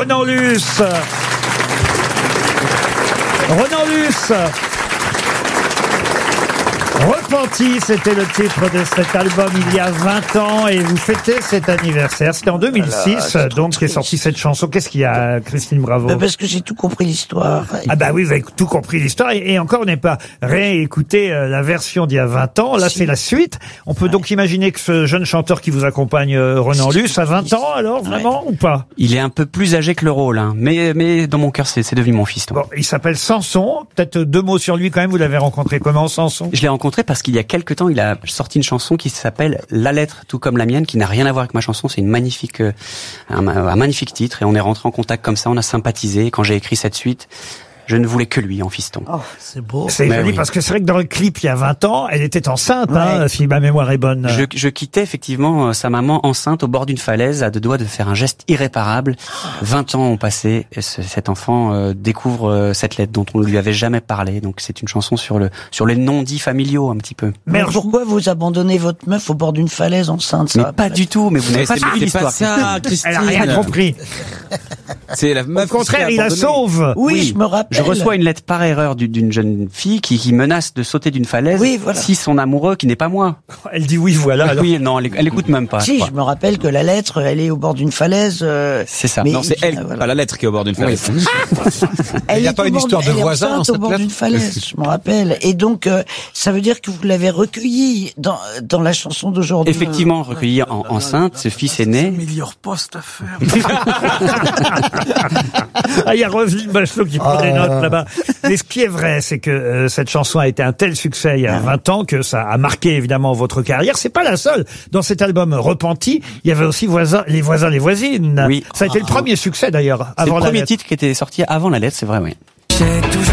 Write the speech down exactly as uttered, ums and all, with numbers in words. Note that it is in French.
Ronan Luce. Ronan Luce. Repenti, c'était le titre de cet album il y a vingt ans et vous fêtez cet anniversaire. C'était en deux mille six, voilà, donc, qu'est sortie cette chanson. Qu'est-ce qu'il y a, Christine Bravo? Bah parce que j'ai tout compris l'histoire. Ah bah oui, vous avez tout compris l'histoire et, et encore, on n'est pas réécouté euh, la version d'il y a vingt ans. Là, si. C'est la suite. On peut ouais. donc imaginer que ce jeune chanteur qui vous accompagne, euh, Ronan Luce, a vingt ans alors, vraiment, ouais. ou pas? Il est un peu plus âgé que le rôle, hein. mais, mais dans mon cœur, c'est, c'est devenu mon fils. Bon, il s'appelle Samson. Peut-être deux mots sur lui quand même. Vous l'avez rencontré comment, Samson? Je l'ai rencontré parce qu'il y a quelques temps, il a sorti une chanson qui s'appelle La lettre, tout comme la mienne, qui n'a rien à voir avec ma chanson. C'est une magnifique, euh, un, un magnifique titre. Et on est rentré en contact comme ça, on a sympathisé. Quand j'ai écrit cette suite, je ne voulais que lui en fiston. Oh, c'est beau. C'est joli oui. parce que c'est vrai que dans le clip, il y a vingt ans, elle était enceinte, ouais. hein, si ma mémoire est bonne. Je, je quittais effectivement sa maman enceinte au bord d'une falaise, à deux doigts de faire un geste irréparable. vingt ans ont passé et ce, cet enfant euh, découvre euh, cette lettre dont on ne lui avait jamais parlé. Donc c'est une chanson sur le sur les non-dits familiaux un petit peu. Mais alors, pourquoi vous abandonnez votre meuf au bord d'une falaise enceinte? Ça mais pas du tout, mais vous n'avez pas suivi l'histoire. Ça, Christine. Elle a rien compris. C'est la meuf. Au contraire, il la sauve. Oui, oui, je me rappelle. Je reçois une lettre par erreur d'une jeune fille qui, qui menace de sauter d'une falaise oui, voilà. si son amoureux, qui n'est pas moi. Elle dit oui, voilà. Alors. Oui, non, elle, elle écoute même pas. Si, je, je me rappelle que la lettre, elle est au bord d'une falaise. Euh, c'est ça. Mais non, c'est elle, voilà. Pas la lettre qui est au bord d'une falaise. Oui. Il n'y a pas une histoire de voisin au bord d'une falaise, je me rappelle. Et donc, euh, ça veut dire que vous l'avez recueilli dans, dans la chanson d'aujourd'hui. Effectivement, recueilli en, enceinte, ce fils est né. C'est un meilleur poste à faire. Ah, il y a Roselyne Bachelot qui prend des notes là-bas. Mais ce qui est vrai, c'est que euh, cette chanson a été un tel succès il y a vingt ans que ça a marqué évidemment votre carrière. C'est pas la seule. Dans cet album Repenti, il y avait aussi voisins, les voisins, les voisines. Oui. Ça a été le premier succès d'ailleurs. C'est avant le premier la lettre. titre qui était sorti avant la lettre, c'est vrai, oui.